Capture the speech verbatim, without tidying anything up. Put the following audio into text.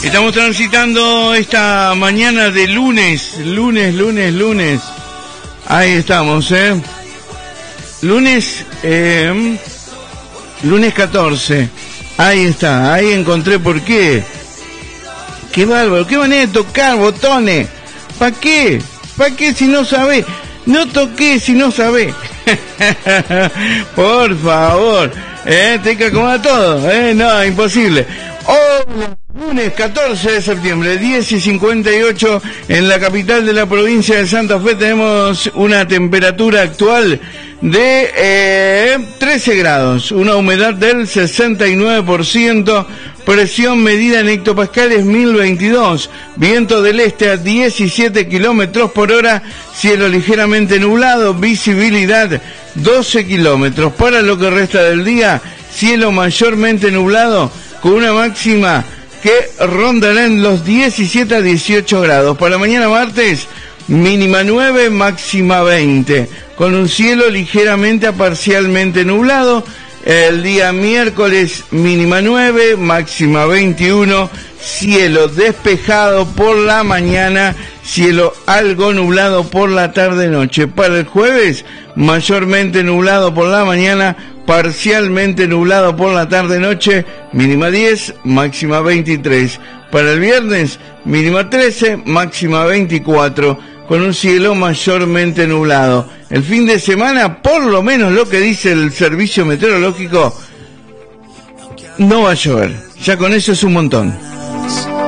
Estamos transitando esta mañana de lunes, lunes, lunes, lunes. Ahí estamos, ¿eh? Lunes, eh, lunes catorce. Ahí está, ahí encontré por qué. Qué bárbaro, qué manera de tocar botones. ¿Para qué? ¿Para qué si no sabés? No toqué si no sabés. Por favor, ¿eh? Te que acomodar todo, ¿eh? No, imposible. Hola. Lunes catorce de septiembre, diez y cincuenta y ocho, en la capital de la provincia de Santa Fe tenemos una temperatura actual de eh, trece grados, una humedad del sesenta y nueve por ciento, presión medida en hectopascales mil veintidós, viento del este a diecisiete kilómetros por hora, cielo ligeramente nublado, visibilidad doce kilómetros. Para lo que resta del día, cielo mayormente nublado con una máxima que rondarán los diecisiete a dieciocho grados. Para mañana martes, mínima nueve, máxima veinte, con un cielo ligeramente a parcialmente nublado. El día miércoles, mínima nueve, máxima veintiuno, cielo despejado por la mañana, cielo algo nublado por la tarde-noche. Para el jueves, mayormente nublado por la mañana, parcialmente nublado por la tarde-noche, mínima diez, máxima veintitrés. Para el viernes, mínima trece, máxima veinticuatro, con un cielo mayormente nublado. El fin de semana, por lo menos lo que dice el servicio meteorológico, no va a llover. Ya con eso es un montón.